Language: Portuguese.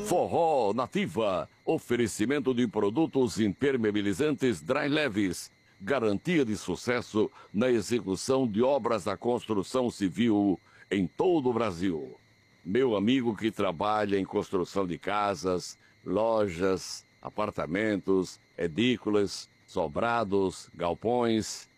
Forró Nativa, oferecimento de produtos impermeabilizantes Dry Leves, garantia de sucesso na execução de obras da construção civil em todo o Brasil. Meu amigo que trabalha em construção de casas, lojas, apartamentos, edículas, sobrados, galpões,